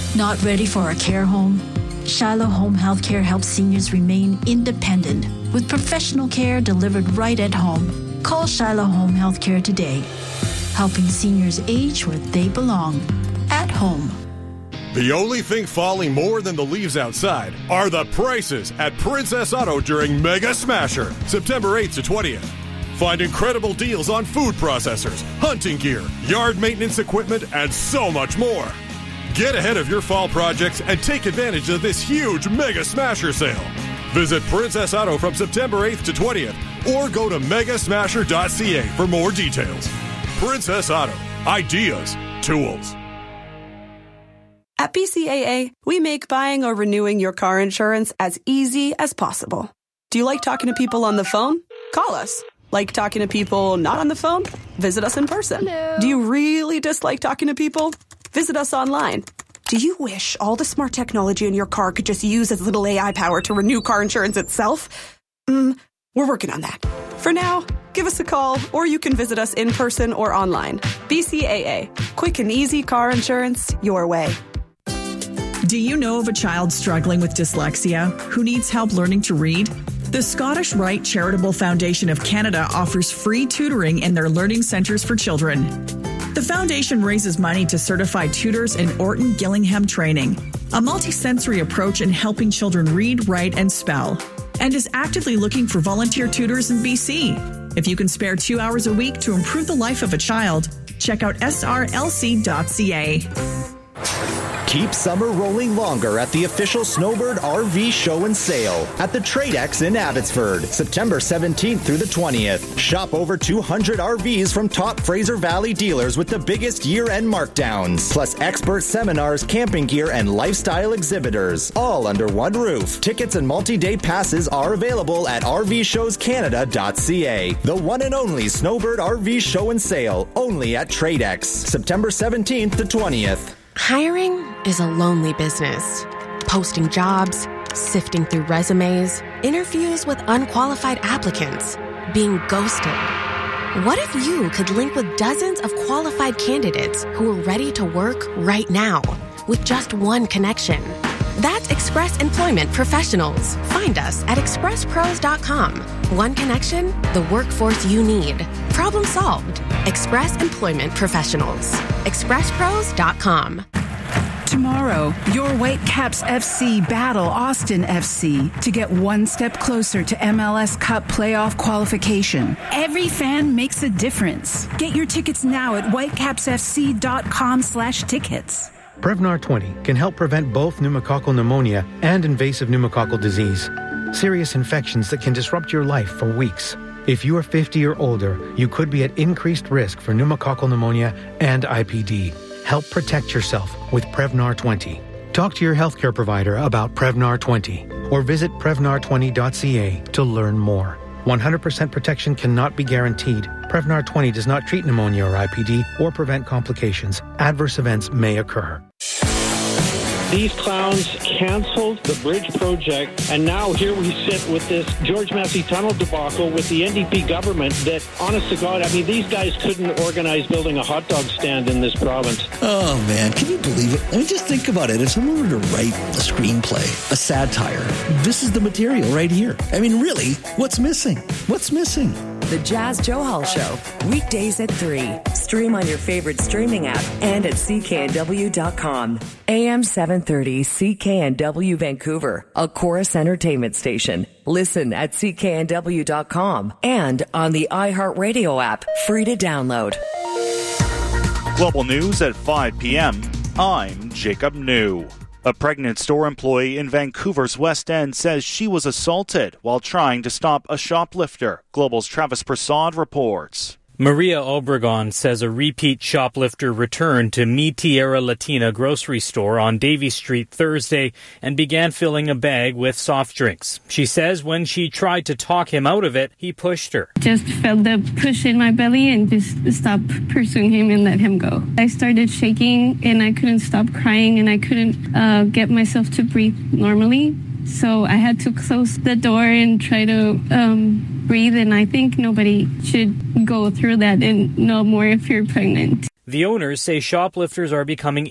Not ready for a care home? Shiloh Home Healthcare helps seniors remain independent with professional care delivered right at home. Call Shiloh Home Healthcare today, helping seniors age where they belong, at home. The only thing falling more than the leaves outside are the prices at Princess Auto during Mega Smasher, September 8th to 20th. Find incredible deals on food processors, hunting gear, yard maintenance equipment, and so much more. Get ahead of your fall projects and take advantage of this huge Mega Smasher sale. Visit Princess Auto from September 8th to 20th or go to megasmasher.ca for more details. Princess Auto. Ideas. Tools. At BCAA, we make buying or renewing your car insurance as easy as possible. Do you like talking to people on the phone? Call us. Like talking to people not on the phone? Visit us in person. Hello. Do you really dislike talking to people? Visit us online. Do you wish all the smart technology in your car could just use as little AI power to renew car insurance itself? We're working on that. For now, give us a call, or you can visit us in person or online. BCAA. Quick and easy car insurance your way. Do you know of a child struggling with dyslexia who needs help learning to read? The Scottish Rite Charitable Foundation of Canada offers free tutoring in their learning centres for children. The foundation raises money to certify tutors in Orton Gillingham training, a multisensory approach in helping children read, write, and spell, and is actively looking for volunteer tutors in BC. If you can spare 2 hours a week to improve the life of a child, check out srlc.ca. Keep summer rolling longer at the official Snowbird RV Show and Sale at the Tradex in Abbotsford, September 17th through the 20th. Shop over 200 RVs from top Fraser Valley dealers with the biggest year-end markdowns, plus expert seminars, camping gear, and lifestyle exhibitors, all under one roof. Tickets and multi-day passes are available at rvshowscanada.ca. The one and only Snowbird RV Show and Sale, only at Tradex, September 17th to 20th. Hiring is a lonely business. Posting jobs, sifting through resumes, interviews with unqualified applicants, being ghosted. What if you could link with dozens of qualified candidates who are ready to work right now with just one connection? That's Express Employment Professionals. Find us at expresspros.com. One connection, the workforce you need. Problem solved. Express Employment Professionals. expresspros.com. Tomorrow, your Whitecaps FC battle Austin FC to get one step closer to MLS Cup playoff qualification. Every fan makes a difference. Get your tickets now at whitecapsfc.com/tickets. Prevnar 20 can help prevent both pneumococcal pneumonia and invasive pneumococcal disease, serious infections that can disrupt your life for weeks. If you are 50 or older, you could be at increased risk for pneumococcal pneumonia and IPD. Help protect yourself with Prevnar 20. Talk to your healthcare provider about Prevnar 20 or visit Prevnar20.ca to learn more. 100% protection cannot be guaranteed. Prevnar 20 does not treat pneumonia or IPD or prevent complications. Adverse events may occur. These clowns canceled the bridge project, and now here we sit with this George Massey Tunnel debacle with the NDP government that, honest to God, I mean, these guys couldn't organize building a hot dog stand in this province. Oh, man, can you believe it? I mean, just think about it. If someone were to write a screenplay, a satire, this is the material right here. I mean, really, what's missing? What's missing? The Jazz Johal Show, weekdays at 3. Stream on your favorite streaming app and at cknw.com. AM 730 CKNW Vancouver, a Chorus Entertainment station. Listen at cknw.com and on the iHeartRadio app, free to download. Global news at 5 p.m. I'm Jacob New. A pregnant store employee in Vancouver's West End says she was assaulted while trying to stop a shoplifter. Global's Travis Prasad reports. Maria Obregon says a repeat shoplifter returned to Mi Tierra Latina grocery store on Davie Street Thursday and began filling a bag with soft drinks. She says when she tried to talk him out of it, he pushed her. Just felt the push in my belly and just stopped pursuing him and let him go. I started shaking and I couldn't stop crying and I couldn't get myself to breathe normally. So I had to close the door and try to breathe, and I think nobody should go through that and no more if you're pregnant. The owners say shoplifters are becoming